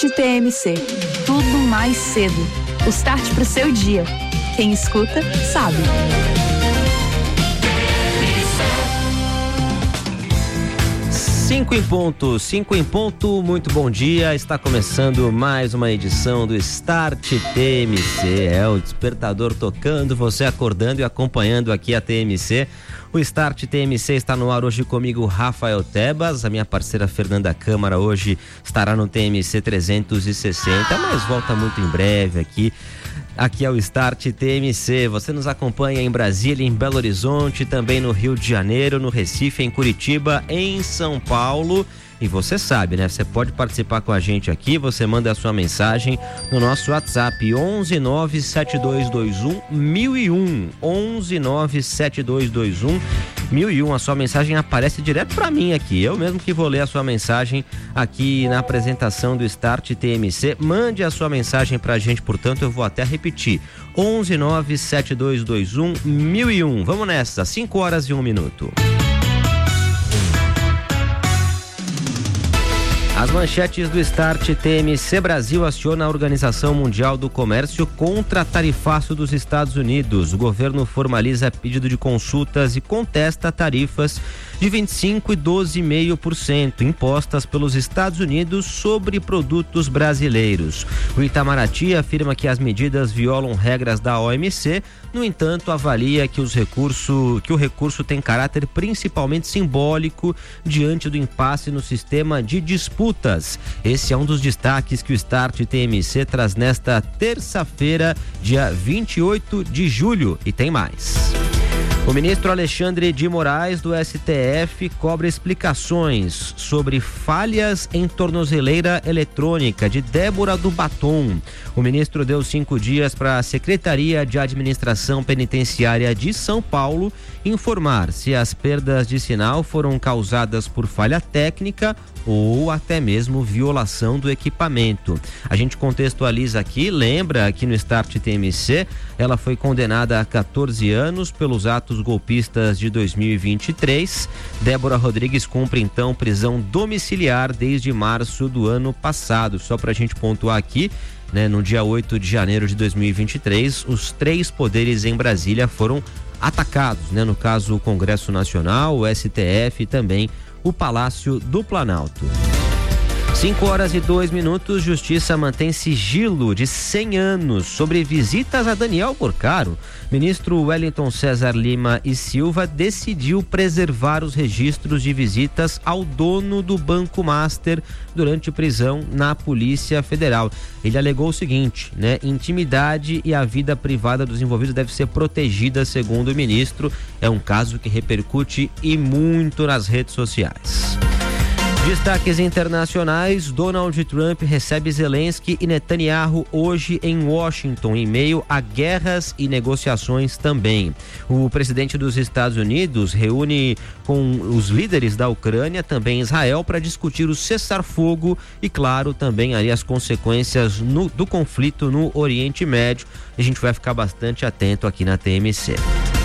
TMC. Tudo mais cedo. O start pro seu dia. Quem escuta, sabe. 5 em ponto, muito bom dia, está começando mais uma edição do Start TMC, o despertador tocando, você acordando e acompanhando aqui a TMC. O Start TMC está no ar hoje comigo, Rafael Tebas, a minha parceira Fernanda Câmara hoje estará no TMC 360, mas volta muito em breve aqui. Aqui é o Start TMC, você nos acompanha em Brasília, em Belo Horizonte, também no Rio de Janeiro, no Recife, em Curitiba, em São Paulo. E você sabe, né? Você pode participar com a gente aqui, você manda a sua mensagem no nosso WhatsApp 11972211001, 11972211001. A sua mensagem aparece direto para mim aqui, eu mesmo que vou ler a sua mensagem aqui na apresentação do Start TMC. Mande a sua mensagem pra gente, portanto, eu vou até repetir, 11972211001. Vamos nessa, 5 horas e 1 minuto. As manchetes do Start TMC. Brasil aciona a Organização Mundial do Comércio contra tarifaço dos Estados Unidos. O governo formaliza pedido de consultas e contesta tarifas de 25% e 12,5% impostas pelos Estados Unidos sobre produtos brasileiros. O Itamaraty afirma que as medidas violam regras da OMC, no entanto, avalia que o recurso tem caráter principalmente simbólico diante do impasse no sistema de disputas. Esse é um dos destaques que o Start TMC traz nesta terça-feira, dia 28 de julho, e tem mais. O ministro Alexandre de Moraes, do STF, cobra explicações sobre falhas em tornozeleira eletrônica de Débora do Batom. O ministro deu 5 dias para a Secretaria de Administração Penitenciária de São Paulo informar se as perdas de sinal foram causadas por falha técnica ou até mesmo violação do equipamento. A gente contextualiza aqui, lembra aqui no Start TMC, ela foi condenada a 14 anos pelos atos golpistas de 2023. Débora Rodrigues cumpre então prisão domiciliar desde março do ano passado. Só pra gente pontuar aqui, né, no dia 8 de janeiro de 2023, os 3 poderes em Brasília foram atacados, né? No caso, o Congresso Nacional, o STF e também o Palácio do Planalto. 5 horas e 2 minutos, Justiça mantém sigilo de 100 anos sobre visitas a Daniel Porcaro. Ministro Wellington César Lima e Silva decidiu preservar os registros de visitas ao dono do Banco Master durante prisão na Polícia Federal. Ele alegou o seguinte, né? Intimidade e a vida privada dos envolvidos deve ser protegida, segundo o ministro. É um caso que repercute e muito nas redes sociais. Destaques internacionais, Donald Trump recebe Zelensky e Netanyahu hoje em Washington, em meio a guerras e negociações também. O presidente dos Estados Unidos reúne com os líderes da Ucrânia, também Israel, para discutir o cessar-fogo e, claro, também ali as consequências do conflito no Oriente Médio. A gente vai ficar bastante atento aqui na TMC.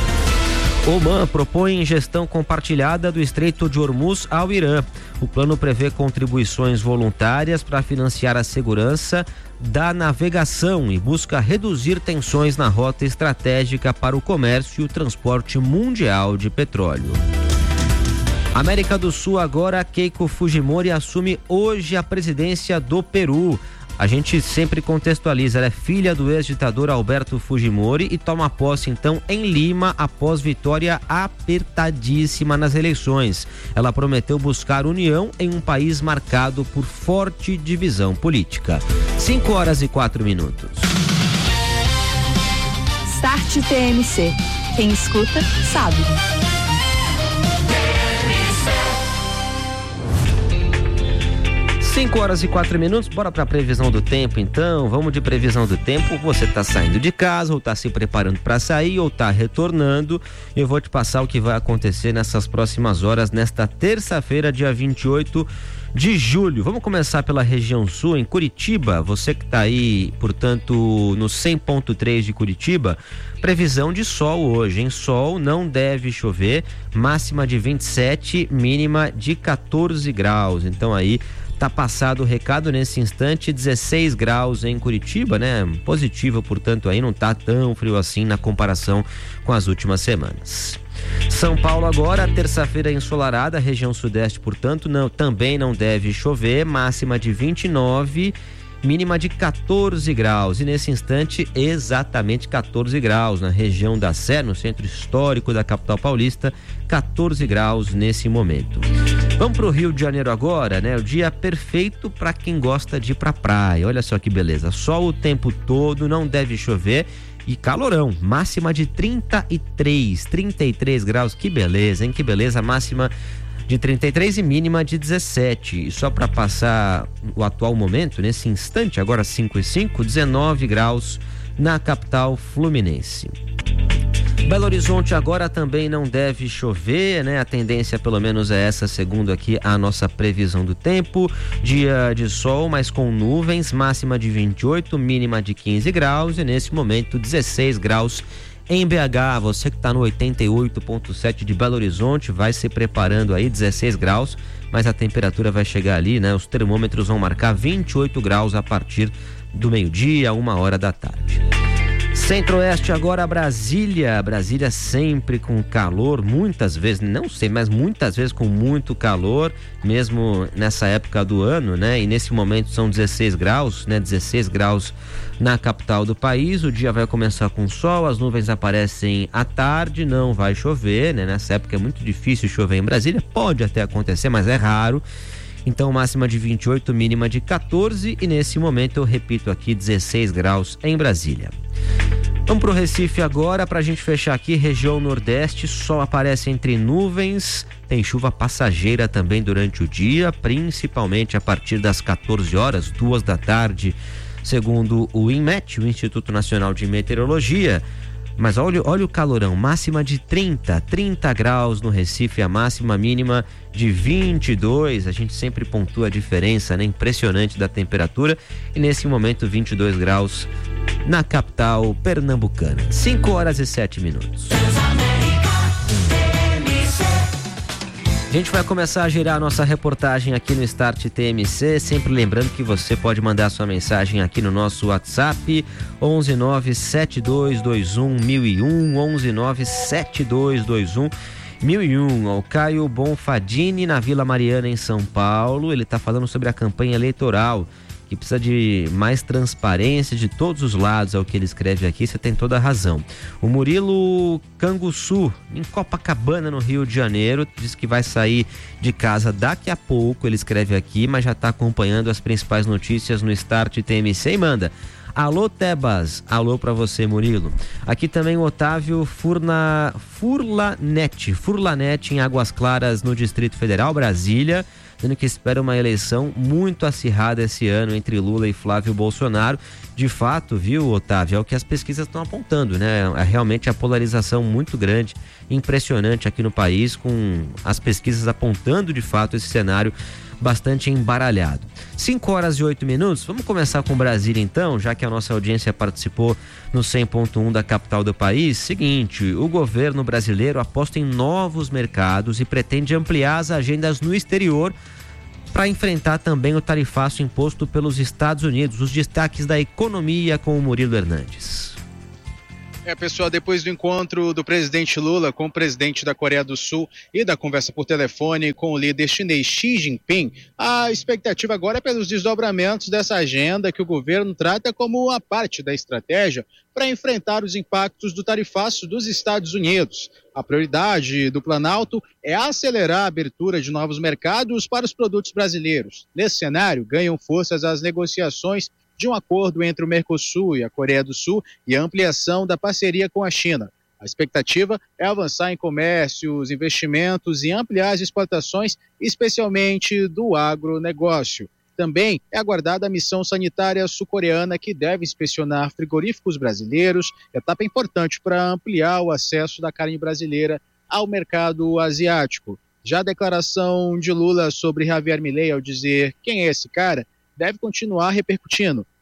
Oman propõe gestão compartilhada do Estreito de Hormuz ao Irã. O plano prevê contribuições voluntárias para financiar a segurança da navegação e busca reduzir tensões na rota estratégica para o comércio e o transporte mundial de petróleo. América do Sul agora, Keiko Fujimori assume hoje a presidência do Peru. A gente sempre contextualiza, ela é filha do ex-ditador Alberto Fujimori e toma posse então em Lima após vitória apertadíssima nas eleições. Ela prometeu buscar união em um país marcado por forte divisão política. 5 horas e 4 minutos. Start TMC. Quem escuta, sabe. 5 horas e 4 minutos, bora para a previsão do tempo então. Vamos de previsão do tempo. Você está saindo de casa ou está se preparando para sair ou está retornando. Eu vou te passar o que vai acontecer nessas próximas horas, nesta terça-feira, dia 28 de julho. Vamos começar pela região sul, em Curitiba. Você que está aí, portanto, no 100.3 de Curitiba, previsão de sol hoje, em sol, não deve chover, máxima de 27, mínima de 14 graus. Então aí Tá passado o recado nesse instante, 16 graus em Curitiba, né? Positivo, portanto, aí não tá tão frio assim na comparação com as últimas semanas. São Paulo agora, terça-feira ensolarada, região sudeste, portanto, também não deve chover, máxima de 29, mínima de 14 graus. E nesse instante, exatamente 14 graus na região da Sé, no centro histórico da capital paulista, 14 graus nesse momento. Vamos para o Rio de Janeiro agora, né? O dia perfeito para quem gosta de ir para praia. Olha só que beleza, sol o tempo todo, não deve chover e calorão, máxima de 33 graus. Que beleza, hein? Que beleza, máxima de 33 e mínima de 17. E só para passar o atual momento, nesse instante, agora 5:05, 19 graus na capital fluminense. Belo Horizonte agora também não deve chover, né? A tendência pelo menos é essa, segundo aqui a nossa previsão do tempo. Dia de sol, mas com nuvens, máxima de 28, mínima de 15 graus e nesse momento 16 graus em BH. Você que está no 88.7 de Belo Horizonte, vai se preparando aí, 16 graus, mas a temperatura vai chegar ali, né? Os termômetros vão marcar 28 graus a partir do meio-dia, 1h da tarde. Centro-Oeste agora, Brasília sempre com calor, muitas vezes, não sei, mas muitas vezes com muito calor, mesmo nessa época do ano, né? E nesse momento são 16 graus, né? 16 graus na capital do país. O dia vai começar com sol, as nuvens aparecem à tarde, não vai chover, né? Nessa época é muito difícil chover em Brasília, pode até acontecer, mas é raro. Então, máxima de 28, mínima de 14 e nesse momento eu repito aqui 16 graus em Brasília. Vamos para o Recife agora, para a gente fechar aqui, região nordeste, sol aparece entre nuvens, tem chuva passageira também durante o dia, principalmente a partir das 14 horas, 2 da tarde, segundo o INMET, o Instituto Nacional de Meteorologia. Mas olha o calorão, máxima de 30 graus no Recife, a máxima mínima de 22, a gente sempre pontua a diferença, né? Impressionante da temperatura, e nesse momento 22 graus na capital pernambucana. 5h07. A gente vai começar a girar a nossa reportagem aqui no Start TMC, sempre lembrando que você pode mandar sua mensagem aqui no nosso WhatsApp, 11972211001, 11972211001. O Caio Bonfadini, na Vila Mariana, em São Paulo, ele está falando sobre a campanha eleitoral, que precisa de mais transparência de todos os lados, é o que ele escreve aqui, você tem toda a razão. O Murilo Canguçu, em Copacabana, no Rio de Janeiro, diz que vai sair de casa daqui a pouco, ele escreve aqui, mas já está acompanhando as principais notícias no Start TMC e manda: alô Tebas, alô pra você, Murilo. Aqui também o Otávio Furlanet em Águas Claras, no Distrito Federal, Brasília, dizendo que espera uma eleição muito acirrada esse ano entre Lula e Flávio Bolsonaro. De fato, viu, Otávio, é o que as pesquisas estão apontando, né? É realmente a polarização muito grande, impressionante aqui no país, com as pesquisas apontando de fato esse cenário bastante embaralhado. 5h08. Vamos começar com Brasília então, já que a nossa audiência participou no 100.1 da capital do país. Seguinte, o governo brasileiro aposta em novos mercados e pretende ampliar as agendas no exterior para enfrentar também o tarifaço imposto pelos Estados Unidos. Os destaques da economia com o Murilo Hernandes. Pessoal, depois do encontro do presidente Lula com o presidente da Coreia do Sul e da conversa por telefone com o líder chinês Xi Jinping, a expectativa agora é pelos desdobramentos dessa agenda que o governo trata como uma parte da estratégia para enfrentar os impactos do tarifaço dos Estados Unidos. A prioridade do Planalto é acelerar a abertura de novos mercados para os produtos brasileiros. Nesse cenário, ganham forças as negociações de um acordo entre o Mercosul e a Coreia do Sul e a ampliação da parceria com a China. A expectativa é avançar em comércios, investimentos e ampliar as exportações, especialmente do agronegócio. Também é aguardada a missão sanitária sul-coreana, que deve inspecionar frigoríficos brasileiros, etapa importante para ampliar o acesso da carne brasileira ao mercado asiático. Já a declaração de Lula sobre Javier Milei, ao dizer quem é esse cara, deve continuar repercutindo.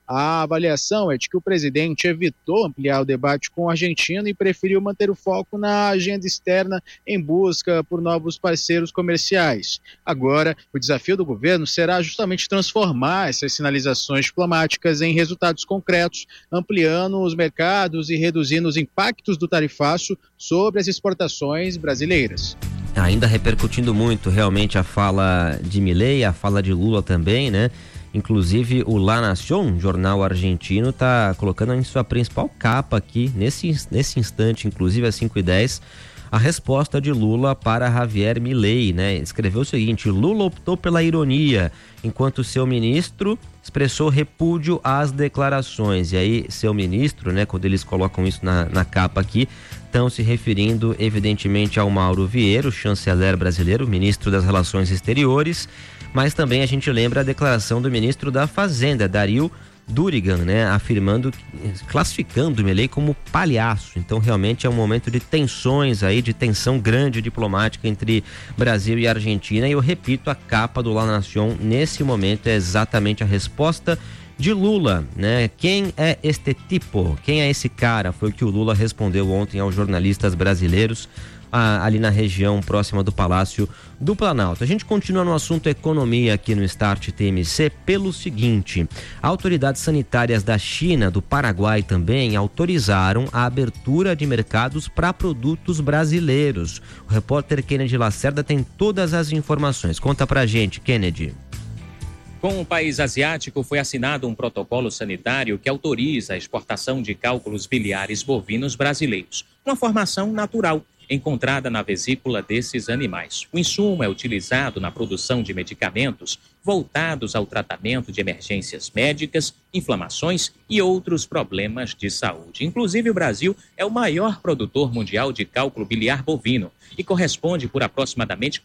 A avaliação é de que o presidente evitou ampliar o debate com a Argentina e preferiu manter o foco na agenda externa em busca por novos parceiros comerciais. Agora, o desafio do governo será justamente transformar essas sinalizações diplomáticas em resultados concretos, ampliando os mercados e reduzindo os impactos do tarifaço sobre as exportações brasileiras. Ainda repercutindo muito realmente a fala de Milei, a fala de Lula também, né? Inclusive o La Nación, jornal argentino, está colocando em sua principal capa aqui, nesse instante, inclusive às 5h10, a resposta de Lula para Javier Milei, né? Escreveu o seguinte: Lula optou pela ironia, enquanto seu ministro expressou repúdio às declarações. E aí, seu ministro, né, quando eles colocam isso na capa aqui, estão se referindo evidentemente ao Mauro Vieira, o chanceler brasileiro, ministro das Relações Exteriores, mas também a gente lembra a declaração do ministro da Fazenda, Dario Durigan, né, afirmando, classificando o Milei como palhaço. Então realmente é um momento de tensões aí, de tensão grande diplomática entre Brasil e Argentina, e eu repito, a capa do La Nación nesse momento é exatamente a resposta de Lula, né? Quem é este tipo? Quem é esse cara? Foi o que o Lula respondeu ontem aos jornalistas brasileiros ali na região próxima do Palácio do Planalto. A gente continua no assunto economia aqui no Start TMC pelo seguinte: autoridades sanitárias da China, do Paraguai também, autorizaram a abertura de mercados para produtos brasileiros. O repórter Kennedy Lacerda tem todas as informações. Conta pra gente, Kennedy. Com o país asiático, foi assinado um protocolo sanitário que autoriza a exportação de cálculos biliares bovinos brasileiros, uma formação natural encontrada na vesícula desses animais. O insumo é utilizado na produção de medicamentos voltados ao tratamento de emergências médicas, inflamações e outros problemas de saúde. Inclusive, o Brasil é o maior produtor mundial de cálculo biliar bovino e corresponde por aproximadamente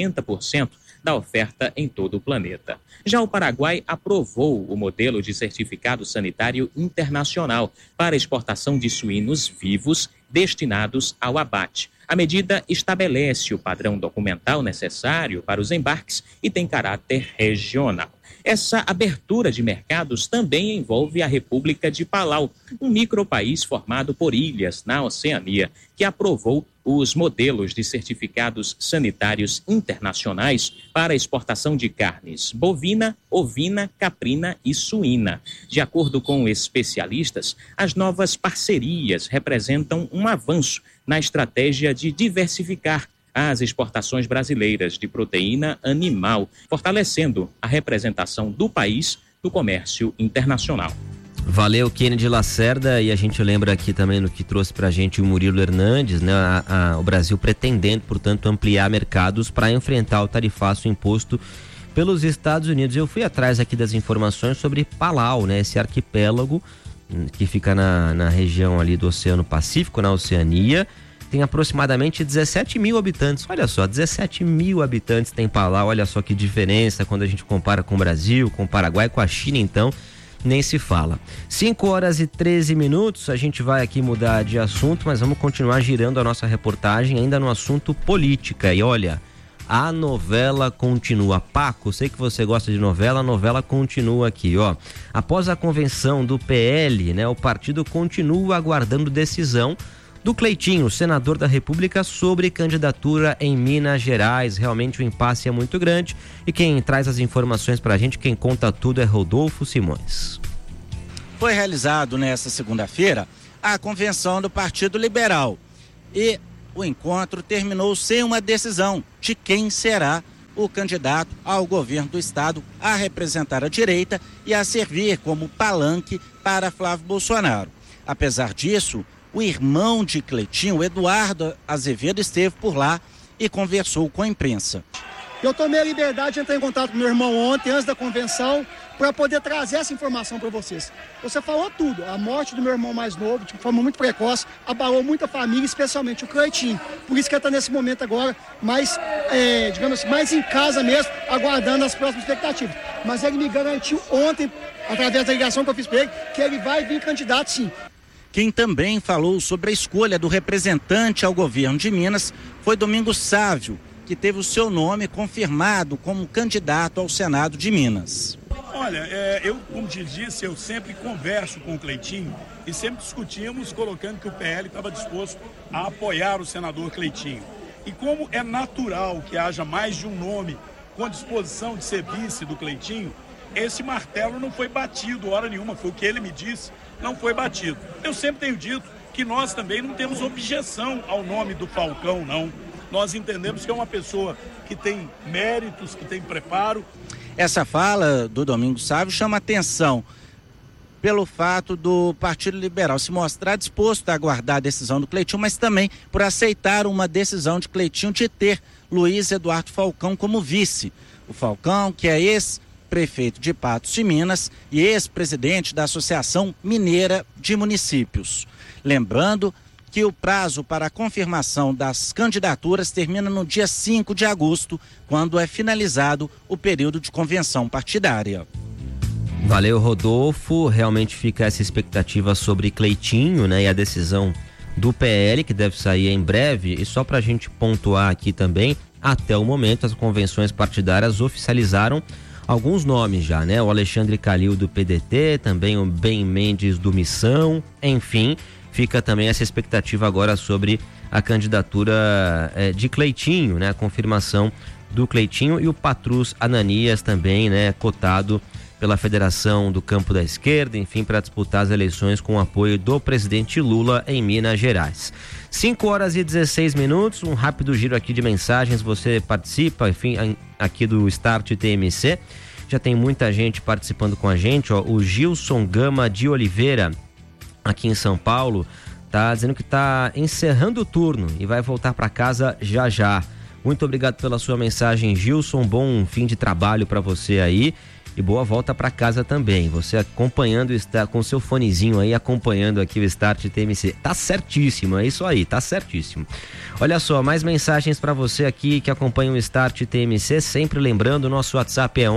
40% da oferta em todo o planeta. Já o Paraguai aprovou o modelo de certificado sanitário internacional para exportação de suínos vivos destinados ao abate. A medida estabelece o padrão documental necessário para os embarques e tem caráter regional. Essa abertura de mercados também envolve a República de Palau, um micropaís formado por ilhas na Oceania, que aprovou os modelos de certificados sanitários internacionais para a exportação de carnes bovina, ovina, caprina e suína. De acordo com especialistas, as novas parcerias representam um avanço na estratégia de diversificar as exportações brasileiras de proteína animal, fortalecendo a representação do país no comércio internacional. Valeu, Kennedy Lacerda, e a gente lembra aqui também no que trouxe pra gente o Murilo Hernandes, né? O Brasil pretendendo, portanto, ampliar mercados para enfrentar o tarifaço imposto pelos Estados Unidos. Eu fui atrás aqui das informações sobre Palau, né? Esse arquipélago que fica na região ali do Oceano Pacífico, na Oceania, tem aproximadamente 17 mil habitantes. Olha só, 17 mil habitantes tem Palau. Olha só que diferença quando a gente compara com o Brasil, com o Paraguai, com a China, então nem se fala. 5h13, a gente vai aqui mudar de assunto, mas vamos continuar girando a nossa reportagem ainda no assunto política. E olha, a novela continua. Paco, sei que você gosta de novela, a novela continua aqui, ó. Após a convenção do PL, né, o partido continua aguardando decisão do Cleitinho, senador da República, sobre candidatura em Minas Gerais. Realmente o impasse é muito grande e quem traz as informações pra gente, quem conta tudo é Rodolfo Simões. Foi realizado nesta segunda-feira a convenção do Partido Liberal e o encontro terminou sem uma decisão de quem será o candidato ao governo do estado a representar a direita e a servir como palanque para Flávio Bolsonaro. Apesar disso, o irmão de Cleitinho, Eduardo Azevedo, esteve por lá e conversou com a imprensa. Eu tomei a liberdade de entrar em contato com meu irmão ontem, antes da convenção, para poder trazer essa informação para vocês. Você falou tudo. A morte do meu irmão mais novo, de forma muito precoce, abalou muita família, especialmente o Cleitinho. Por isso que ele está nesse momento agora mais, digamos assim, mais em casa mesmo, aguardando as próximas expectativas. Mas ele me garantiu ontem, através da ligação que eu fiz para ele, que ele vai vir candidato sim. Quem também falou sobre a escolha do representante ao governo de Minas foi Domingos Sávio, que teve o seu nome confirmado como candidato ao Senado de Minas. Olha, eu, como te disse, eu sempre converso com o Cleitinho e sempre discutimos colocando que o PL estava disposto a apoiar o senador Cleitinho. E como é natural que haja mais de um nome com disposição de ser vice do Cleitinho, esse martelo não foi batido hora nenhuma, foi o que ele me disse, não foi batido. Eu sempre tenho dito que nós também não temos objeção ao nome do Falcão, não. Nós entendemos que é uma pessoa que tem méritos, que tem preparo. Essa fala do Domingos Sávio chama atenção pelo fato do Partido Liberal se mostrar disposto a aguardar a decisão do Cleitinho, mas também por aceitar uma decisão de Cleitinho de ter Luiz Eduardo Falcão como vice. O Falcão, que é ex-prefeito de Patos de Minas e ex-presidente da Associação Mineira de Municípios. Lembrando que o prazo para a confirmação das candidaturas termina no dia 5 de agosto, quando é finalizado o período de convenção partidária. Valeu, Rodolfo. Realmente fica essa expectativa sobre Cleitinho, né? E a decisão do PL, que deve sair em breve. E só para a gente pontuar aqui também, até o momento as convenções partidárias oficializaram alguns nomes já, né? O Alexandre Calil do PDT, também o Ben Mendes do Missão, enfim... Fica também essa expectativa agora sobre a candidatura de Cleitinho, né? A confirmação do Cleitinho e o Patrus Ananias também, né? Cotado pela Federação do Campo da Esquerda, enfim, para disputar as eleições com o apoio do presidente Lula em Minas Gerais. 5h16, um rápido giro aqui de mensagens, você participa, enfim, aqui do Start TMC. Já tem muita gente participando com a gente, ó. O Gilson Gama de Oliveira, aqui em São Paulo, tá dizendo que tá encerrando o turno e vai voltar para casa já já. Muito obrigado pela sua mensagem, Gilson. Bom fim de trabalho para você aí e boa volta para casa também. Você acompanhando, está com seu fonezinho aí, acompanhando aqui o Start TMC. Tá certíssimo, é isso aí, tá certíssimo. Olha só, mais mensagens para você aqui que acompanha o Start TMC, sempre lembrando, nosso WhatsApp é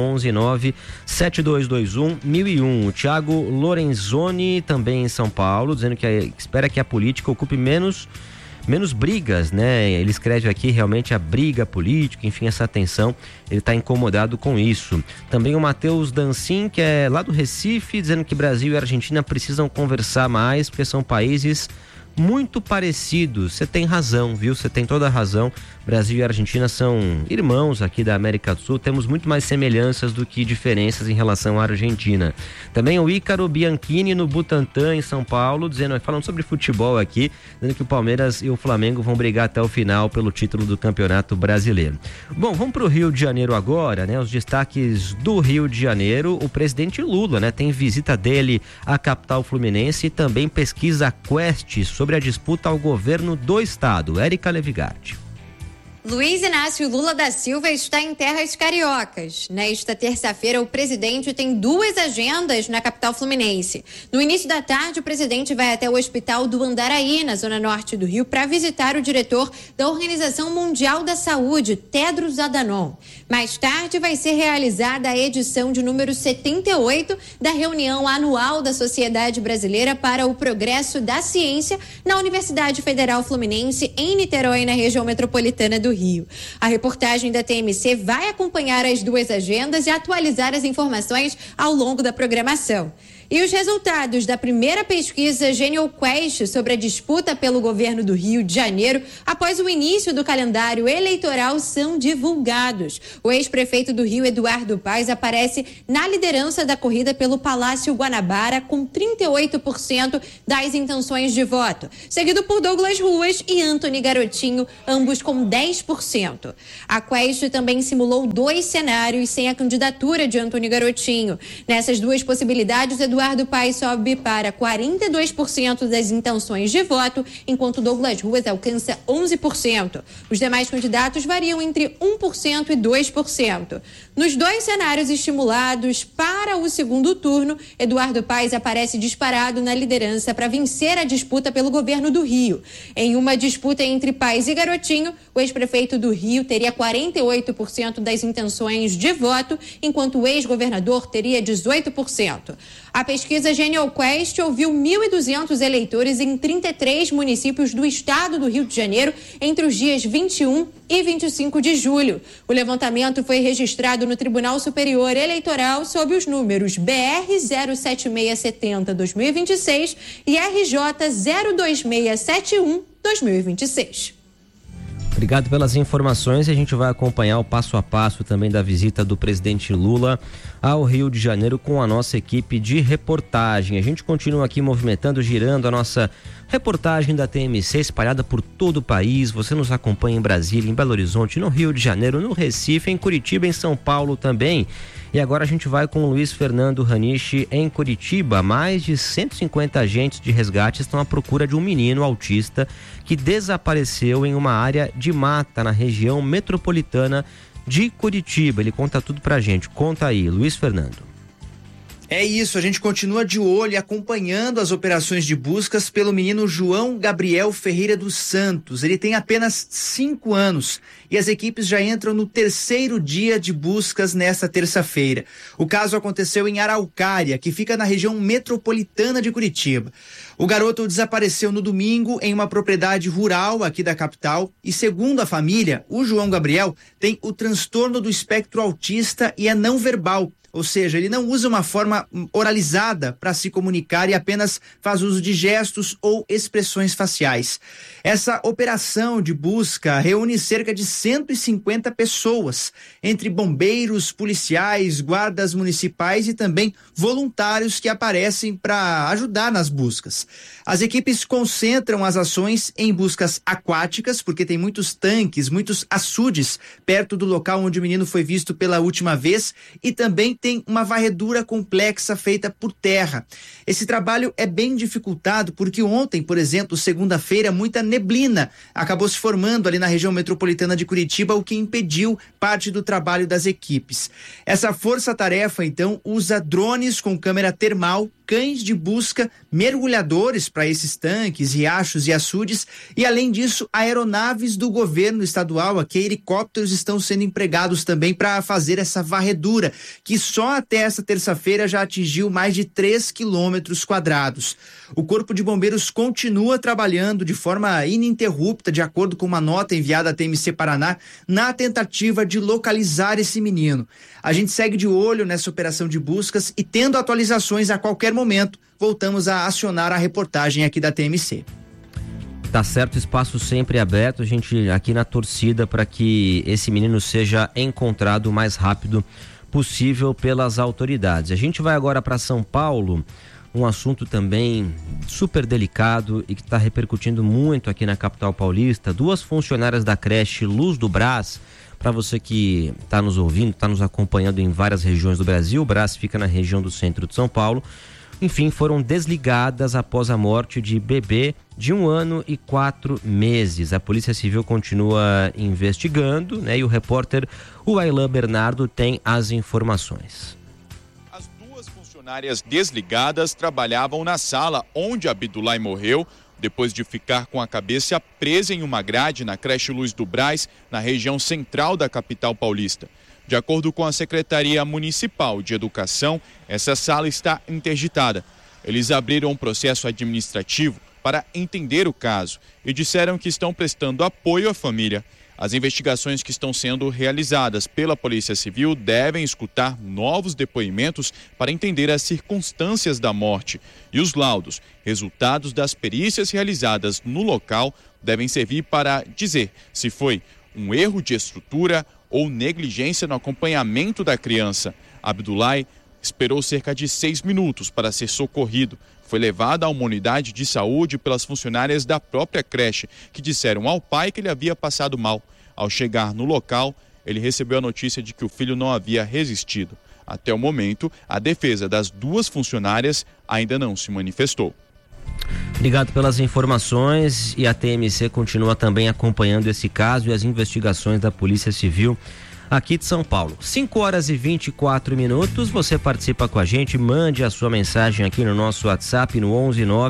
11-9-7221-1001. O Thiago Lorenzoni, também em São Paulo, dizendo que espera que a política ocupe menos brigas, né? Ele escreve aqui realmente a briga política, enfim, essa tensão, ele está incomodado com isso. Também o Matheus Dancin, que é lá do Recife, dizendo que Brasil e Argentina precisam conversar mais, porque são países muito parecidos. Você tem razão, viu? Você tem toda a razão. Brasil e Argentina são irmãos aqui da América do Sul. Temos muito mais semelhanças do que diferenças em relação à Argentina. Também o Ícaro Bianchini no Butantã, em São Paulo, falando sobre futebol aqui, dizendo que o Palmeiras e o Flamengo vão brigar até o final pelo título do Campeonato Brasileiro. Bom, vamos para o Rio de Janeiro agora, né? Os destaques do Rio de Janeiro. O presidente Lula, né? Tem visita dele à capital fluminense e também pesquisa Quest sobre a disputa ao governo do estado. Érica Levigatti. Luiz Inácio Lula da Silva está em terras cariocas. Nesta terça-feira, o presidente tem duas agendas na capital fluminense. No início da tarde, o presidente vai até o Hospital do Andaraí, na zona norte do Rio, para visitar o diretor da Organização Mundial da Saúde, Tedros Adhanom. Mais tarde, vai ser realizada a edição de número 78 da reunião anual da Sociedade Brasileira para o Progresso da Ciência na Universidade Federal Fluminense, em Niterói, na região metropolitana do Rio. A reportagem da TMC vai acompanhar as duas agendas e atualizar as informações ao longo da programação. E os resultados da primeira pesquisa GenialQuest sobre a disputa pelo governo do Rio de Janeiro após o início do calendário eleitoral são divulgados. O ex-prefeito do Rio, Eduardo Paes, aparece na liderança da corrida pelo Palácio Guanabara com 38% das intenções de voto, seguido por Douglas Ruas e Antony Garotinho, ambos com 10%. A Quest também simulou dois cenários sem a candidatura de Antony Garotinho. Nessas duas possibilidades, Eduardo Paes sobe para 42% das intenções de voto, enquanto Douglas Ruas alcança 11%. Os demais candidatos variam entre 1% e 2%. Nos dois cenários estimulados para o segundo turno, Eduardo Paes aparece disparado na liderança para vencer a disputa pelo governo do Rio. Em uma disputa entre Paes e Garotinho, o ex-prefeito do Rio teria 48% das intenções de voto, enquanto o ex-governador teria 18%. A pesquisa GenialQuest ouviu 1.200 eleitores em 33 municípios do estado do Rio de Janeiro entre os dias 21 e 25 de julho. O levantamento foi registrado no Tribunal Superior Eleitoral sob os números números BR 07670-2026 e RJ 02671-2026. Obrigado pelas informações. A gente vai acompanhar o passo a passo também da visita do presidente Lula ao Rio de Janeiro com a nossa equipe de reportagem. A gente continua aqui movimentando, girando a nossa reportagem da TMC espalhada por todo o país. Você nos acompanha em Brasília, em Belo Horizonte, no Rio de Janeiro, no Recife, em Curitiba, em São Paulo também. E agora a gente vai com o Luiz Fernando Ranichi em Curitiba. Mais de 150 agentes de resgate estão à procura de um menino autista que desapareceu em uma área de mata na região metropolitana de Curitiba. Ele conta tudo pra gente. Conta aí, Luiz Fernando. É isso, a gente continua de olho e acompanhando as operações de buscas pelo menino João Gabriel Ferreira dos Santos. Ele tem apenas 5 anos e as equipes já entram no 3º dia de buscas nesta terça-feira. O caso aconteceu em Araucária, que fica na região metropolitana de Curitiba. O garoto desapareceu no domingo em uma propriedade rural aqui da capital e, segundo a família, o João Gabriel tem o transtorno do espectro autista e é não verbal. Ou seja, ele não usa uma forma oralizada para se comunicar e apenas faz uso de gestos ou expressões faciais. Essa operação de busca reúne cerca de 150 pessoas, entre bombeiros, policiais, guardas municipais e também voluntários que aparecem para ajudar nas buscas. As equipes concentram as ações em buscas aquáticas, porque tem muitos tanques, muitos açudes perto do local onde o menino foi visto pela última vez, e também tem uma varredura complexa feita por terra. Esse trabalho é bem dificultado porque ontem, por exemplo, segunda-feira, muita neblina acabou se formando ali na região metropolitana de Curitiba, o que impediu parte do trabalho das equipes. Essa força-tarefa, então, usa drones com câmera termal, cães de busca, mergulhadores para esses tanques, riachos e açudes e, além disso, aeronaves do governo estadual, aqui helicópteros estão sendo empregados também para fazer essa varredura, que só até essa terça-feira já atingiu mais de 3 quilômetros quadrados. O Corpo de Bombeiros continua trabalhando de forma ininterrupta, de acordo com uma nota enviada à TMC Paraná, na tentativa de localizar esse menino. A gente segue de olho nessa operação de buscas e, tendo atualizações a qualquer momento, voltamos a acionar a reportagem aqui da TMC. Tá certo, espaço sempre aberto, a gente aqui na torcida para que esse menino seja encontrado o mais rápido possível pelas autoridades. A gente vai agora para São Paulo, um assunto também super delicado e que está repercutindo muito aqui na capital paulista. 2 funcionárias da creche Luz do Brás, para você que está nos ouvindo, está nos acompanhando em várias regiões do Brasil, o Brás fica na região do centro de São Paulo, enfim, foram desligadas após a morte de bebê de 1 ano e 4 meses. A Polícia Civil continua investigando, né? E o repórter Uailan Bernardo tem as informações. As 2 funcionárias desligadas trabalhavam na sala onde Abdullah morreu, depois de ficar com a cabeça presa em uma grade na creche Luz do Brás, na região central da capital paulista. De acordo com a Secretaria Municipal de Educação, essa sala está interditada. Eles abriram um processo administrativo para entender o caso e disseram que estão prestando apoio à família. As investigações que estão sendo realizadas pela Polícia Civil devem escutar novos depoimentos para entender as circunstâncias da morte. E os laudos, resultados das perícias realizadas no local, devem servir para dizer se foi um erro de estrutura ou negligência no acompanhamento da criança. Abdullah esperou cerca de 6 minutos para ser socorrido. Foi levado a uma unidade de saúde pelas funcionárias da própria creche, que disseram ao pai que ele havia passado mal. Ao chegar no local, ele recebeu a notícia de que o filho não havia resistido. Até o momento, a defesa das 2 funcionárias ainda não se manifestou. Obrigado pelas informações, e a TMC continua também acompanhando esse caso e as investigações da Polícia Civil aqui de São Paulo. 5h24, você participa com a gente, mande a sua mensagem aqui no nosso WhatsApp no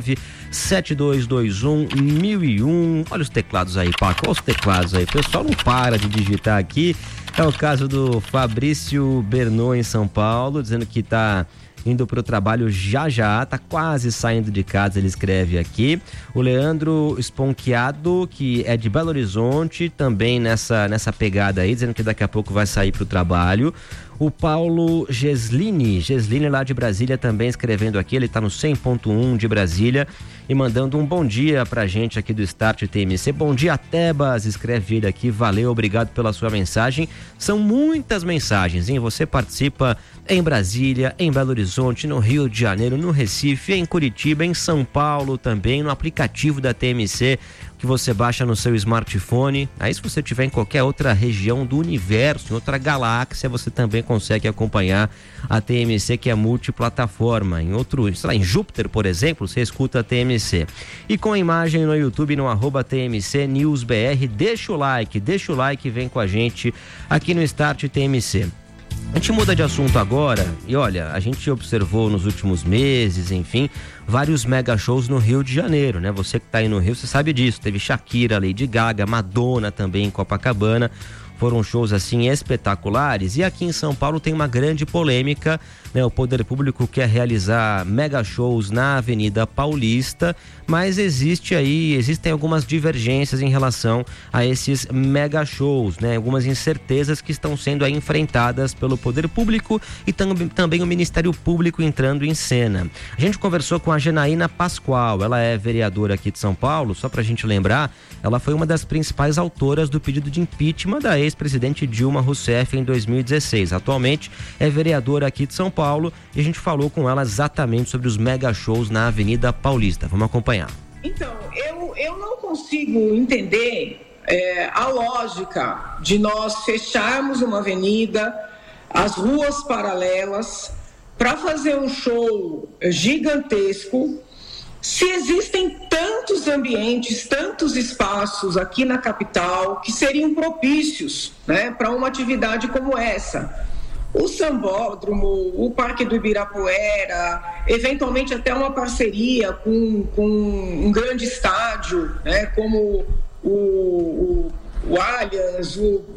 119-7221-1001. Olha os teclados aí, Paco, olha os teclados aí, o pessoal não para de digitar aqui. É o caso do Fabrício Bernô em São Paulo, dizendo que está indo para o trabalho já, tá quase saindo de casa, ele escreve aqui. O Leandro Esponquiado, que é de Belo Horizonte, também nessa pegada aí, dizendo que daqui a pouco vai sair para o trabalho. O Paulo Geslini lá de Brasília também escrevendo aqui, ele está no 100.1 de Brasília e mandando um bom dia pra gente aqui do Start TMC. Bom dia, Tebas, escreve ele aqui, valeu, obrigado pela sua mensagem. São muitas mensagens, hein? Você participa em Brasília, em Belo Horizonte, no Rio de Janeiro, no Recife, em Curitiba, em São Paulo também, no aplicativo da TMC que você baixa no seu smartphone. Aí se você estiver em qualquer outra região do universo, em outra galáxia, você também consegue acompanhar a TMC, que é multiplataforma. Em outro, sei lá, em Júpiter, por exemplo, você escuta a TMC. E com a imagem no YouTube, no @TMC News BR, deixa o like e vem com a gente aqui no Start TMC. A gente muda de assunto agora e olha, a gente observou nos últimos meses, enfim, vários mega shows no Rio de Janeiro, né? Você que tá aí no Rio, você sabe disso. Teve Shakira, Lady Gaga, Madonna também em Copacabana. Foram shows assim espetaculares. E aqui em São Paulo tem uma grande polêmica, né? O poder público quer realizar mega shows na Avenida Paulista, mas existem algumas divergências em relação a esses mega shows, né? Algumas incertezas que estão sendo aí enfrentadas pelo poder público e também o Ministério Público entrando em cena. A gente conversou com a Janaína Pascoal, ela é vereadora aqui de São Paulo, só pra gente lembrar, ela foi uma das principais autoras do pedido de impeachment da ex-presidente Dilma Rousseff em 2016. Atualmente é vereadora aqui de São Paulo e a gente falou com ela exatamente sobre os mega shows na Avenida Paulista. Vamos acompanhar. Então, eu não consigo entender a lógica de nós fecharmos uma avenida, as ruas paralelas, para fazer um show gigantesco, se existem tantos ambientes, tantos espaços aqui na capital que seriam propícios, né, para uma atividade como essa. O Sambódromo, o Parque do Ibirapuera, eventualmente até uma parceria com um grande estádio, né, como o Allianz,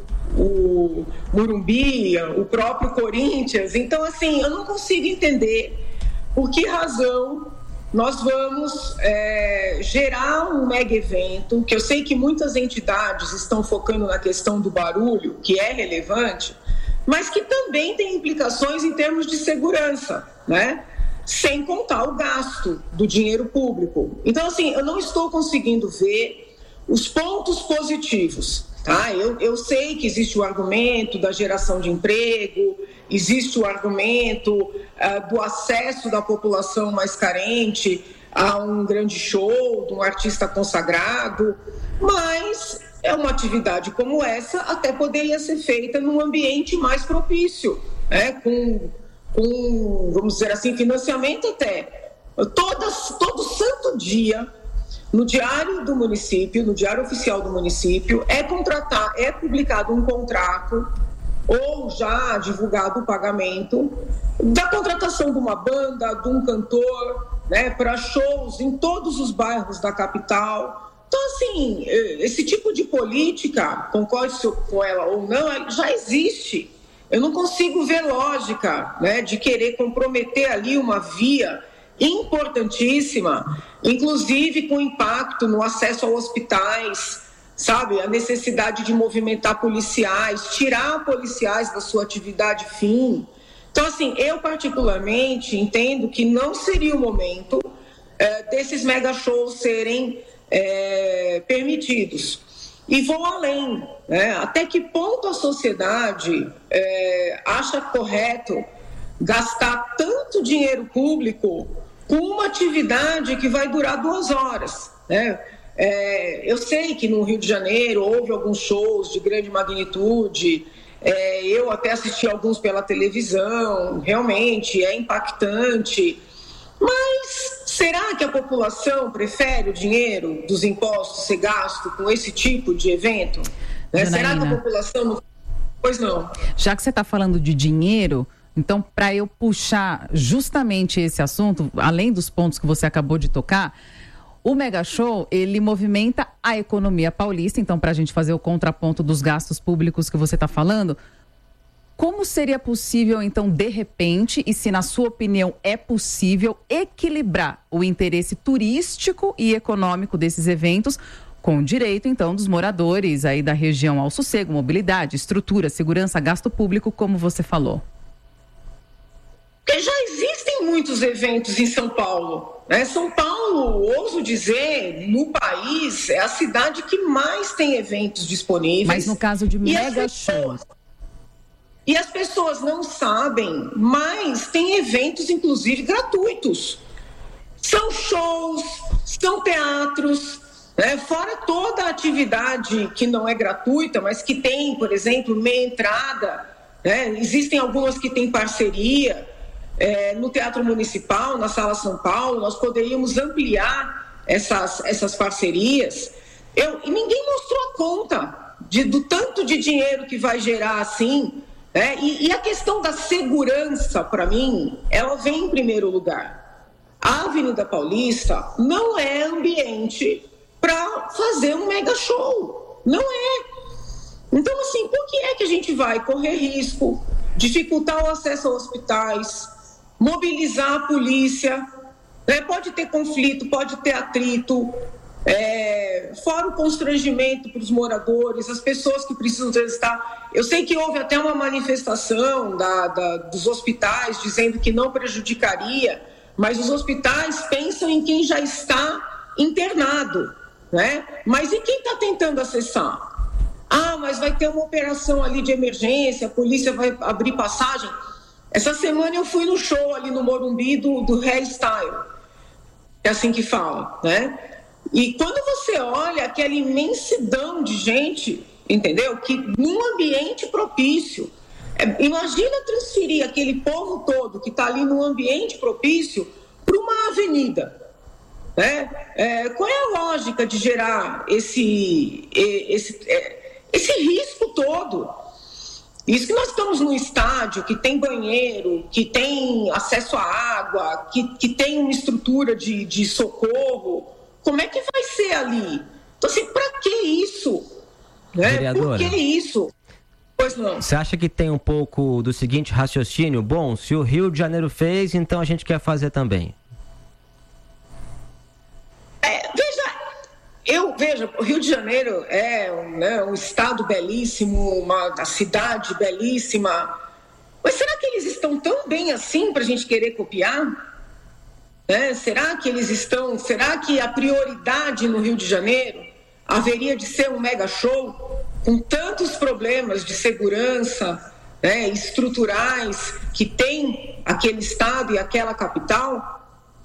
o Morumbi, o próprio Corinthians. Então, assim, eu não consigo entender por que razão nós vamos gerar um mega evento, que eu sei que muitas entidades estão focando na questão do barulho, que é relevante, mas que também tem implicações em termos de segurança, né? Sem contar o gasto do dinheiro público. Então, assim, eu não estou conseguindo ver os pontos positivos, tá? Eu sei que existe o argumento da geração de emprego, existe o argumento do acesso da população mais carente a um grande show, de um artista consagrado, mas uma atividade como essa até poderia ser feita num ambiente mais propício, né? com, vamos dizer assim, financiamento até. Todo santo dia, no Diário do Município, no Diário Oficial do Município, é publicado um contrato ou já divulgado o pagamento da contratação de uma banda, de um cantor, né, para shows em todos os bairros da capital. Então, assim, esse tipo de política, concorde com ela ou não, já existe. Eu não consigo ver lógica, né, de querer comprometer ali uma via importantíssima, inclusive com impacto no acesso a hospitais, sabe, a necessidade de movimentar policiais, tirar policiais da sua atividade fim. Então, assim, eu particularmente entendo que não seria o momento desses mega shows serem permitidos. E vou além, né? Até que ponto a sociedade acha correto gastar tanto dinheiro público com uma atividade que vai durar 2 horas, né? Eu sei que no Rio de Janeiro houve alguns shows de grande magnitude, eu até assisti alguns pela televisão, realmente é impactante, mas será que a população prefere o dinheiro dos impostos ser gasto com esse tipo de evento? Né? Será que a população não... Pois não. Já que você está falando de dinheiro, então para eu puxar justamente esse assunto, além dos pontos que você acabou de tocar, o Mega Show, ele movimenta a economia paulista, então para a gente fazer o contraponto dos gastos públicos que você está falando, como seria possível, então, de repente, e se na sua opinião é possível, equilibrar o interesse turístico e econômico desses eventos com direito, então, dos moradores aí da região ao sossego, mobilidade, estrutura, segurança, gasto público, como você falou. Porque já existem muitos eventos em São Paulo, né? São Paulo, ouso dizer, no país, é a cidade que mais tem eventos disponíveis. Mas no caso de mega shows... E as pessoas não sabem, mas tem eventos, inclusive, gratuitos. São shows, são teatros, né? Fora toda a atividade que não é gratuita, mas que tem, por exemplo, meia entrada, né? Existem algumas que têm parceria. No Teatro Municipal, na Sala São Paulo, nós poderíamos ampliar essas parcerias. E ninguém mostrou a conta do tanto de dinheiro que vai gerar assim. E a questão da segurança, para mim, ela vem em primeiro lugar. A Avenida Paulista não é ambiente para fazer um mega show. Não é. Então, assim, por que é que a gente vai correr risco, dificultar o acesso a hospitais, mobilizar a polícia, né? Pode ter conflito, pode ter atrito, fora o constrangimento para os moradores, as pessoas que precisam transitar. Eu sei que houve até uma manifestação dos hospitais dizendo que não prejudicaria, mas os hospitais pensam em quem já está internado, né? Mas e quem está tentando acessar? Mas vai ter uma operação ali de emergência, a polícia vai abrir passagem. Essa semana eu fui no show ali no Morumbi do Hairstyle, é assim que fala, né? E quando você olha aquela imensidão de gente, entendeu? Que num ambiente propício, imagina transferir aquele povo todo que está ali num ambiente propício para uma avenida, né? Qual é a lógica de gerar esse risco todo? Isso que nós estamos num estádio que tem banheiro, que tem acesso à água, que tem uma estrutura de socorro. Como é que vai ser ali? Então, assim, para que isso? Né? Vereadora, por que isso? Pois não. Você acha que tem um pouco do seguinte raciocínio? Bom, se o Rio de Janeiro fez, então a gente quer fazer também. Veja, o Rio de Janeiro é um estado belíssimo, uma cidade belíssima, mas será que eles estão tão bem assim para a gente querer copiar? Será que a prioridade no Rio de Janeiro haveria de ser um mega show com tantos problemas de segurança, estruturais que tem aquele estado e aquela capital?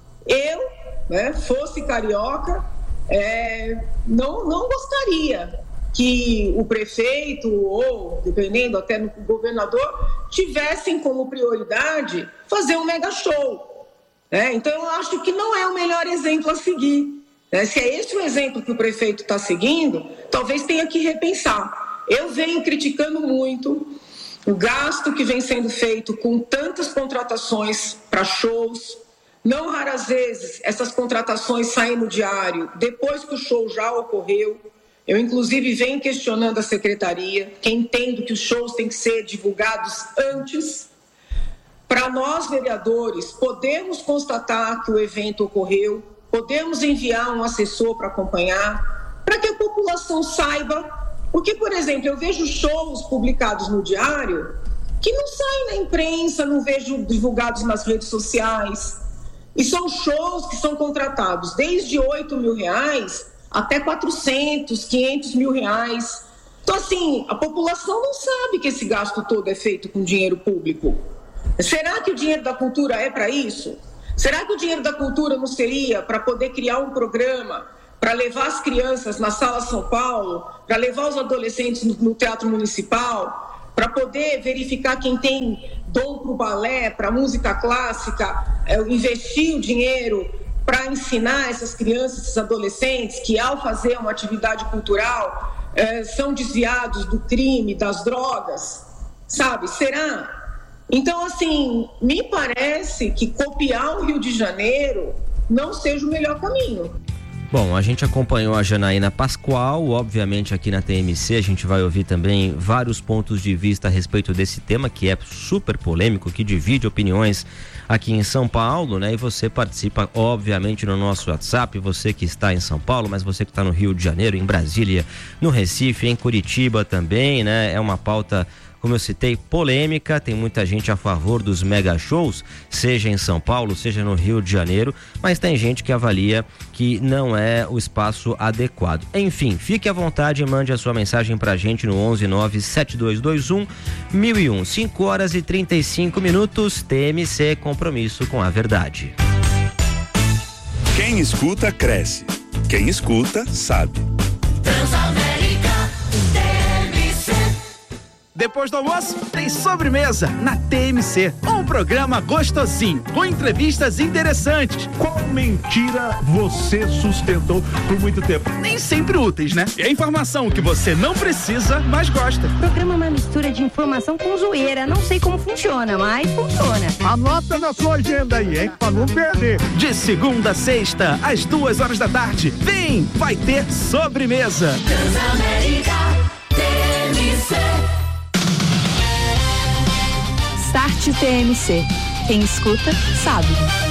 Fosse carioca, não gostaria que o prefeito ou, dependendo até do governador, tivessem como prioridade fazer um mega show. Então, eu acho que não é o melhor exemplo a seguir. Se é esse o exemplo que o prefeito está seguindo, talvez tenha que repensar. Eu venho criticando muito o gasto que vem sendo feito com tantas contratações para shows. Não raras vezes essas contratações saem no diário depois que o show já ocorreu. Eu, inclusive, venho questionando a secretaria, que entendo que os shows têm que ser divulgados antes. Para nós, vereadores, podemos constatar que o evento ocorreu, podemos enviar um assessor para acompanhar, para que a população saiba. Porque, por exemplo, eu vejo shows publicados no diário que não saem na imprensa, não vejo divulgados nas redes sociais. E são shows que são contratados desde R$8 mil até 400, 500 mil reais. Então, assim, a população não sabe que esse gasto todo é feito com dinheiro público. Será que o dinheiro da cultura é para isso? Será que o dinheiro da cultura não seria para poder criar um programa, para levar as crianças na Sala São Paulo, para levar os adolescentes no Teatro Municipal, para poder verificar quem tem dom para o balé, para a música clássica, investir o dinheiro para ensinar essas crianças, esses adolescentes, que ao fazer uma atividade cultural são desviados do crime, das drogas, sabe? Será? Então, assim, me parece que copiar o Rio de Janeiro não seja o melhor caminho. Bom, a gente acompanhou a Janaína Pascoal, obviamente aqui na TMC a gente vai ouvir também vários pontos de vista a respeito desse tema que é super polêmico, que divide opiniões aqui em São Paulo, né? E você participa, obviamente, no nosso WhatsApp, você que está em São Paulo, mas você que está no Rio de Janeiro, em Brasília, no Recife, em Curitiba também, né? É uma pauta, como eu citei, polêmica, tem muita gente a favor dos mega shows, seja em São Paulo, seja no Rio de Janeiro, mas tem gente que avalia que não é o espaço adequado. Enfim, fique à vontade e mande a sua mensagem pra gente no 1197221-1001. 5 horas e 35 minutos, TMC, compromisso com a verdade. Quem escuta, cresce. Quem escuta, sabe. Depois do almoço, tem sobremesa na TMC. Um programa gostosinho, com entrevistas interessantes. Qual mentira você sustentou por muito tempo? Nem sempre úteis, né? E a informação que você não precisa, mas gosta. O programa é uma mistura de informação com zoeira. Não sei como funciona, mas funciona. Anota na sua agenda aí, hein? Pra não perder. De segunda a sexta, às 2h da tarde. Vem, vai ter sobremesa. Transamérica, TMC. Start TMC. Quem escuta, sabe.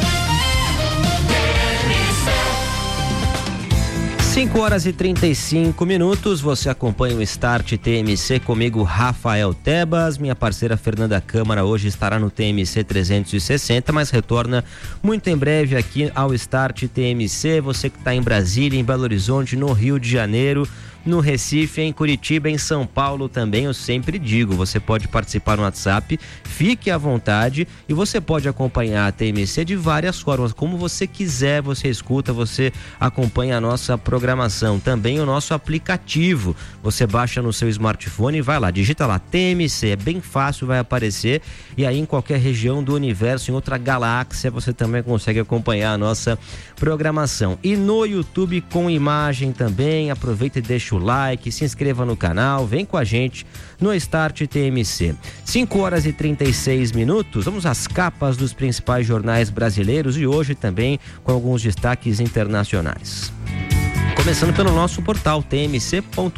5 horas e 35 minutos, você acompanha o Start TMC comigo, Rafael Tebas. Minha parceira Fernanda Câmara hoje estará no TMC 360, mas retorna muito em breve aqui ao Start TMC. Você que está em Brasília, em Belo Horizonte, no Rio de Janeiro, no Recife, em Curitiba, em São Paulo também, eu sempre digo, você pode participar no WhatsApp, fique à vontade e você pode acompanhar a TMC de várias formas, como você quiser, você escuta, você acompanha a nossa programação, também o nosso aplicativo, você baixa no seu smartphone e vai lá, digita lá TMC, é bem fácil, vai aparecer e aí em qualquer região do universo, em outra galáxia, você também consegue acompanhar a nossa programação. E no YouTube com imagem também, aproveita e deixa o like, se inscreva no canal, vem com a gente no Start TMC. 5 horas e 36 minutos, vamos às capas dos principais jornais brasileiros e hoje também com alguns destaques internacionais. Começando pelo nosso portal tmc.com.br.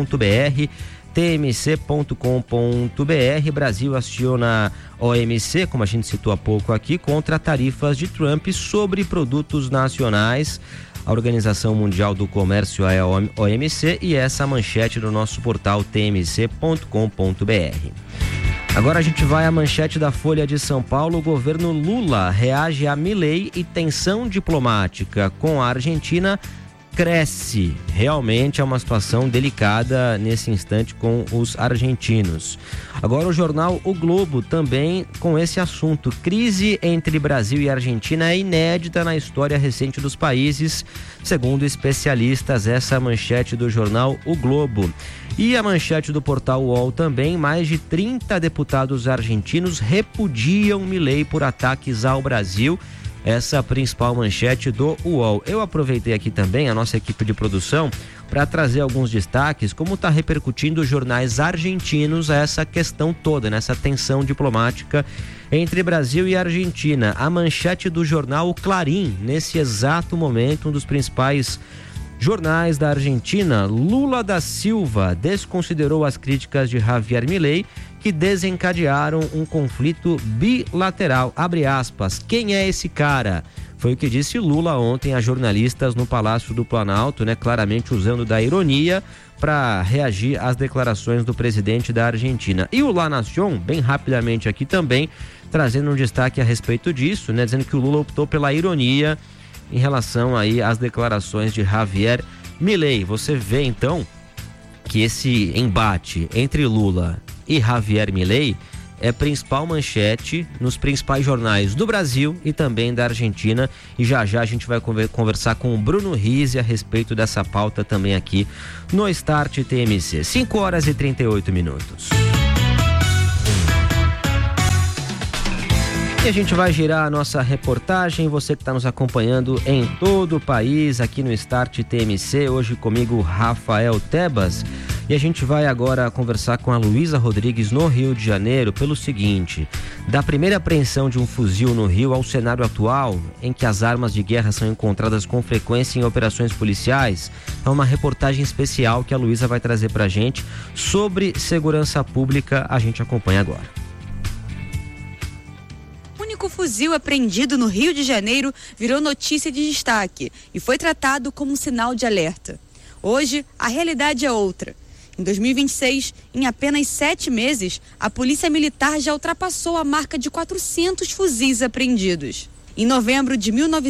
tmc.com.br. Brasil aciona OMC, como a gente citou há pouco aqui, contra tarifas de Trump sobre produtos nacionais. A Organização Mundial do Comércio é a OMC e essa manchete do nosso portal tmc.com.br. Agora a gente vai à manchete da Folha de São Paulo. O governo Lula reage a Milei e tensão diplomática com a Argentina cresce. Realmente é uma situação delicada nesse instante com os argentinos. Agora o jornal O Globo também com esse assunto. Crise entre Brasil e Argentina é inédita na história recente dos países, segundo especialistas, essa manchete do jornal O Globo. E a manchete do portal UOL também, mais de 30 deputados argentinos repudiam Milei por ataques ao Brasil. Essa é a principal manchete do UOL. Eu aproveitei aqui também a nossa equipe de produção para trazer alguns destaques, como está repercutindo os jornais argentinos essa questão toda, nessa tensão diplomática entre Brasil e Argentina. A manchete do jornal Clarim, nesse exato momento, um dos principais jornais da Argentina, Lula da Silva desconsiderou as críticas de Javier Milei, que desencadearam um conflito bilateral. Abre aspas, quem é esse cara? Foi o que disse Lula ontem a jornalistas no Palácio do Planalto, né? Claramente usando da ironia para reagir às declarações do presidente da Argentina. E o La Nación, bem rapidamente aqui também, trazendo um destaque a respeito disso, né? Dizendo que o Lula optou pela ironia em relação aí às declarações de Javier Milei. Você vê então que esse embate entre Lula e Javier Milei é principal manchete nos principais jornais do Brasil e também da Argentina, e já a gente vai conversar com o Bruno Rizzi a respeito dessa pauta também aqui no Start TMC. 5 horas e 38 minutos. E a gente vai girar a nossa reportagem, você que está nos acompanhando em todo o país, aqui no Start TMC, hoje comigo Rafael Tebas. E a gente vai agora conversar com a Luísa Rodrigues no Rio de Janeiro pelo seguinte: da primeira apreensão de um fuzil no Rio ao cenário atual, em que as armas de guerra são encontradas com frequência em operações policiais, é uma reportagem especial que a Luísa vai trazer pra gente sobre segurança pública. A gente acompanha agora. O único fuzil apreendido no Rio de Janeiro virou notícia de destaque e foi tratado como um sinal de alerta. Hoje, a realidade é outra. Em 2026, em apenas 7 meses, a Polícia Militar já ultrapassou a marca de 400 fuzis apreendidos. Em novembro de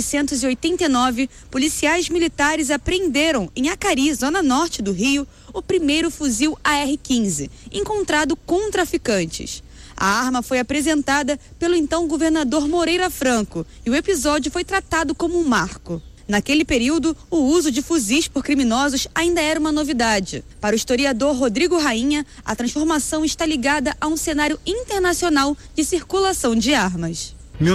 1989, policiais militares apreenderam, em Acari, zona norte do Rio, o primeiro fuzil AR-15, encontrado com traficantes. A arma foi apresentada pelo então governador Moreira Franco e o episódio foi tratado como um marco. Naquele período, o uso de fuzis por criminosos ainda era uma novidade. Para o historiador Rodrigo Rainha, a transformação está ligada a um cenário internacional de circulação de armas.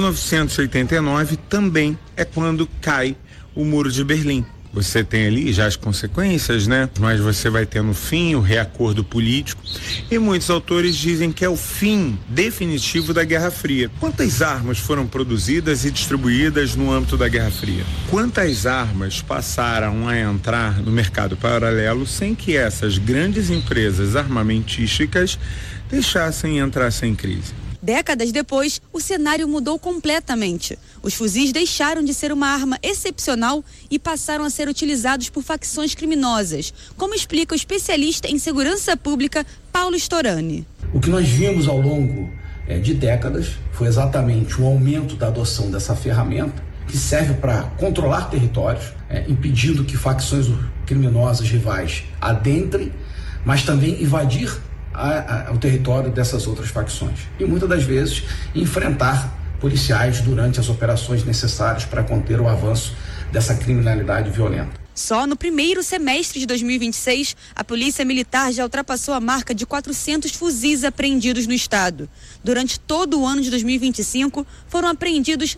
1989 também é quando cai o Muro de Berlim. Você tem ali já as consequências, né? Mas você vai ter no fim o reacordo político. E muitos autores dizem que é o fim definitivo da Guerra Fria. Quantas armas foram produzidas e distribuídas no âmbito da Guerra Fria? Quantas armas passaram a entrar no mercado paralelo sem que essas grandes empresas armamentísticas deixassem entrar sem crise? Décadas depois, o cenário mudou completamente. Os fuzis deixaram de ser uma arma excepcional e passaram a ser utilizados por facções criminosas, como explica o especialista em segurança pública Paulo Storani. O que nós vimos ao longo de décadas foi exatamente o aumento da adoção dessa ferramenta, que serve para controlar territórios, impedindo que facções criminosas rivais adentrem, mas também invadir o território dessas outras facções e muitas das vezes enfrentar policiais durante as operações necessárias para conter o avanço dessa criminalidade violenta. Só no primeiro semestre de 2026, a Polícia Militar já ultrapassou a marca de 400 fuzis apreendidos no estado. Durante todo o ano de 2025, foram apreendidos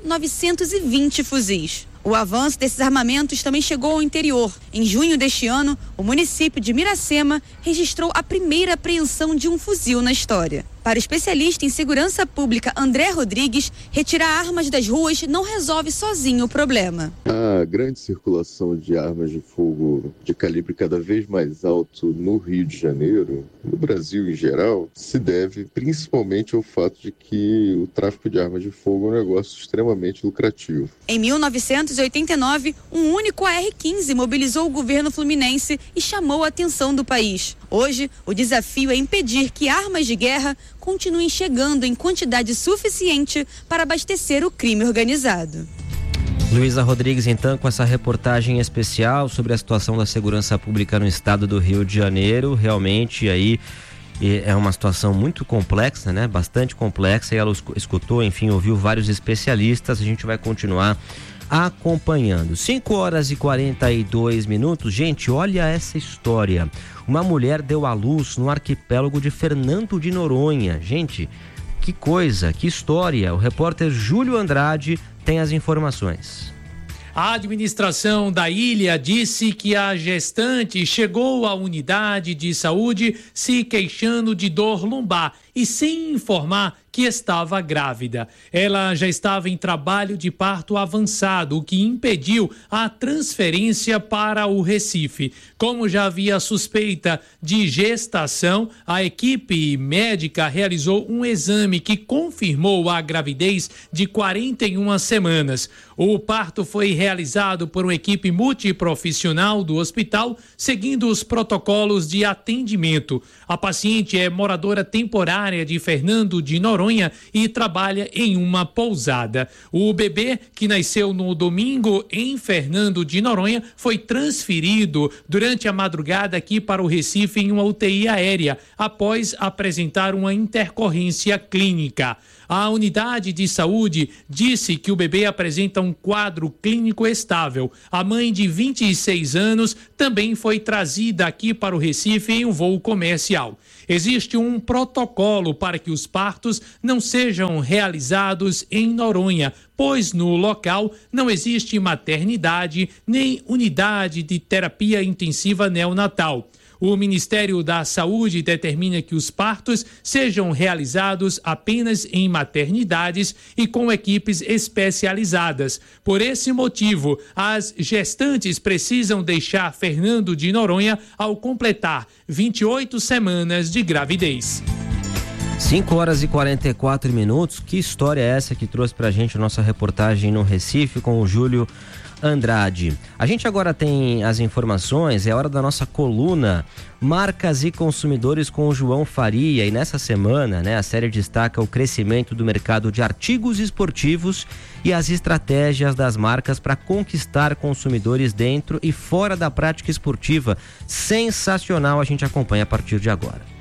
920 fuzis. O avanço desses armamentos também chegou ao interior. Em junho deste ano, o município de Miracema registrou a primeira apreensão de um fuzil na história. Para o especialista em segurança pública André Rodrigues, retirar armas das ruas não resolve sozinho o problema. A grande circulação de armas de fogo de calibre cada vez mais alto no Rio de Janeiro, no Brasil em geral, se deve principalmente ao fato de que o tráfico de armas de fogo é um negócio extremamente lucrativo. Em 1989, um único AR-15 mobilizou o governo fluminense e chamou a atenção do país. Hoje, o desafio é impedir que armas de guerra continuem chegando em quantidade suficiente para abastecer o crime organizado. Luísa Rodrigues, então, com essa reportagem especial sobre a situação da segurança pública no estado do Rio de Janeiro. Realmente aí é uma situação muito complexa, né? Bastante complexa, e ela escutou, enfim, ouviu vários especialistas. A gente vai continuar acompanhando. 5h42. Gente, olha essa história. Uma mulher deu à luz no arquipélago de Fernando de Noronha. Gente, que coisa, que história. O repórter Júlio Andrade tem as informações. A administração da ilha disse que a gestante chegou à unidade de saúde se queixando de dor lombar e sem informar que estava grávida. Ela já estava em trabalho de parto avançado, o que impediu a transferência para o Recife. Como já havia suspeita de gestação, a equipe médica realizou um exame que confirmou a gravidez de 41 semanas. O parto foi realizado por uma equipe multiprofissional do hospital, seguindo os protocolos de atendimento. A paciente é moradora temporária de Fernando de Noronha e trabalha em uma pousada. O bebê, que nasceu no domingo em Fernando de Noronha, foi transferido durante a madrugada aqui para o Recife em uma UTI aérea, após apresentar uma intercorrência clínica. A unidade de saúde disse que o bebê apresenta um quadro clínico estável. A mãe de 26 anos também foi trazida aqui para o Recife em um voo comercial. Existe um protocolo para que os partos não sejam realizados em Noronha, pois no local não existe maternidade nem unidade de terapia intensiva neonatal. O Ministério da Saúde determina que os partos sejam realizados apenas em maternidades e com equipes especializadas. Por esse motivo, as gestantes precisam deixar Fernando de Noronha ao completar 28 semanas de gravidez. 5h44. Que história é essa que trouxe pra gente a nossa reportagem no Recife com o Júlio Andrade? A gente agora tem as informações, é hora da nossa coluna Marcas e Consumidores com o João Faria, e nessa semana, a série destaca o crescimento do mercado de artigos esportivos e as estratégias das marcas para conquistar consumidores dentro e fora da prática esportiva. Sensacional, a gente acompanha a partir de agora.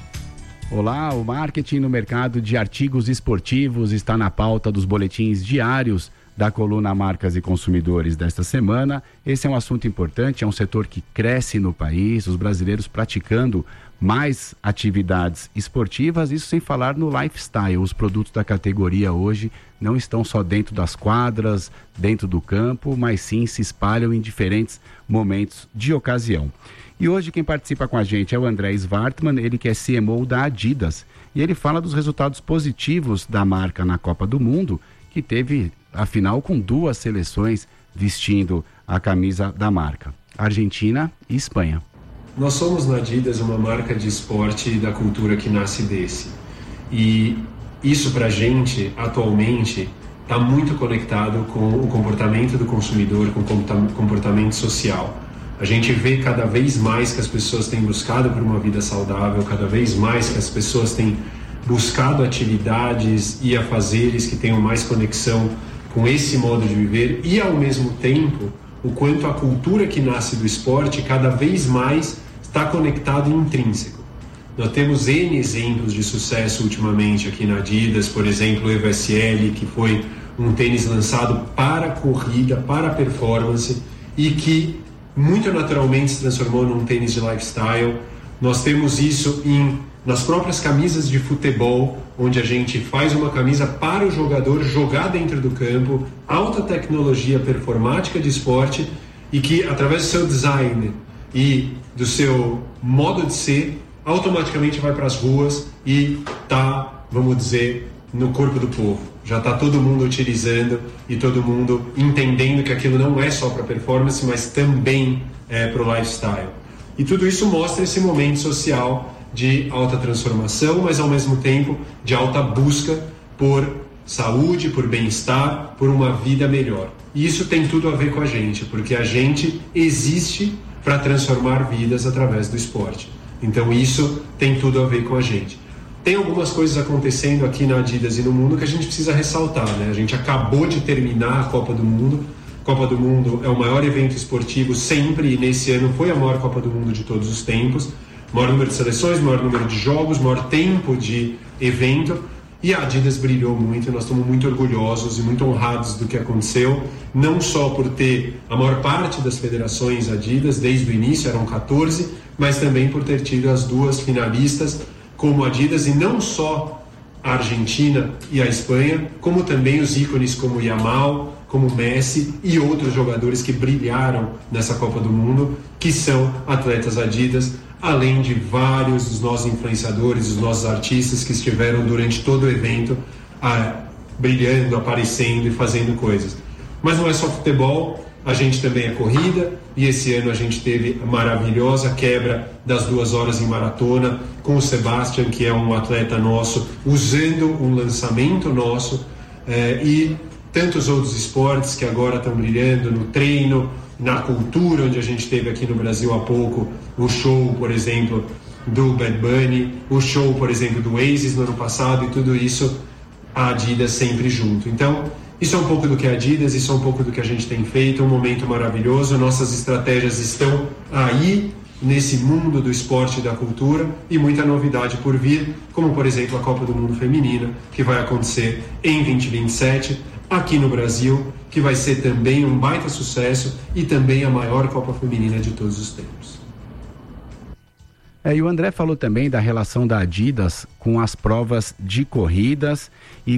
Olá, o marketing no mercado de artigos esportivos está na pauta dos boletins diários da coluna Marcas e Consumidores desta semana. Esse é um assunto importante, é um setor que cresce no país, os brasileiros praticando mais atividades esportivas, isso sem falar no lifestyle. Os produtos da categoria hoje não estão só dentro das quadras, dentro do campo, mas sim se espalham em diferentes momentos de ocasião. E hoje quem participa com a gente é o André Svartman, ele que é CMO da Adidas, e ele fala dos resultados positivos da marca na Copa do Mundo, que teve a final com 2 seleções vestindo a camisa da marca, Argentina e Espanha. Nós somos na Adidas uma marca de esporte e da cultura que nasce desse. E isso pra gente, atualmente, está muito conectado com o comportamento do consumidor, com o comportamento social. A gente vê cada vez mais que as pessoas têm buscado por uma vida saudável, cada vez mais que as pessoas têm buscado atividades e afazeres que tenham mais conexão com esse modo de viver, e ao mesmo tempo o quanto a cultura que nasce do esporte cada vez mais está conectado e intrínseco. Nós temos N exemplos de sucesso ultimamente aqui na Adidas, por exemplo o EVSL, que foi um tênis lançado para corrida, para performance, e que muito naturalmente se transformou num tênis de lifestyle. Nós temos isso nas próprias camisas de futebol, onde a gente faz uma camisa para o jogador jogar dentro do campo, alta tecnologia performática de esporte, e que através do seu design e do seu modo de ser, automaticamente vai para as ruas e tá, vamos dizer, no corpo do povo. Já está todo mundo utilizando e todo mundo entendendo que aquilo não é só para performance, mas também é para o lifestyle. E tudo isso mostra esse momento social de alta transformação, mas ao mesmo tempo de alta busca por saúde, por bem-estar, por uma vida melhor. E isso tem tudo a ver com a gente, porque a gente existe para transformar vidas através do esporte. Então isso tem tudo a ver com a gente. Tem algumas coisas acontecendo aqui na Adidas e no mundo que a gente precisa ressaltar, né? A gente acabou de terminar a Copa do Mundo. Copa do Mundo é o maior evento esportivo sempre, e nesse ano foi a maior Copa do Mundo de todos os tempos. Maior número de seleções, maior número de jogos, maior tempo de evento. E a Adidas brilhou muito, e nós estamos muito orgulhosos e muito honrados do que aconteceu, não só por ter a maior parte das federações Adidas, desde o início eram 14, mas também por ter tido as 2 finalistas como Adidas, e não só a Argentina e a Espanha, como também os ícones como Yamal, como Messi e outros jogadores que brilharam nessa Copa do Mundo, que são atletas Adidas, além de vários dos nossos influenciadores, os nossos artistas que estiveram durante todo o evento brilhando, aparecendo e fazendo coisas. Mas não é só futebol, a gente também é corrida, e esse ano a gente teve a maravilhosa quebra das 2 horas em maratona com o Sebastian, que é um atleta nosso, usando um lançamento nosso, e tantos outros esportes que agora estão brilhando no treino, na cultura, onde a gente teve aqui no Brasil há pouco o show, por exemplo, do Bad Bunny, o show, por exemplo, do Oasis no ano passado, e tudo isso a Adidas sempre junto. Então, isso é um pouco do que é a Adidas, isso é um pouco do que a gente tem feito, um momento maravilhoso. Nossas estratégias estão aí, nesse mundo do esporte e da cultura, e muita novidade por vir, como por exemplo a Copa do Mundo Feminina, que vai acontecer em 2027, aqui no Brasil, que vai ser também um baita sucesso e também a maior Copa Feminina de todos os tempos. E o André falou também da relação da Adidas com as provas de corridas e